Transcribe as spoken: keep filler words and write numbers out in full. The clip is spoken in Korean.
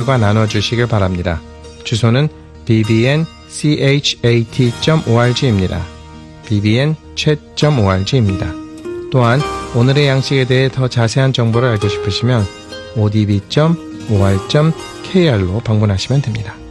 친구들과 나눠주시길 바랍니다. 주소는 비비엔 cat 점 오알지입니다. 비비엔 챗 점 오알지입니다. 또한 오늘의 양식에 대해 더 자세한 정보를 알고 싶으시면 오디비 점 오알 점 케이알로 방문하시면 됩니다.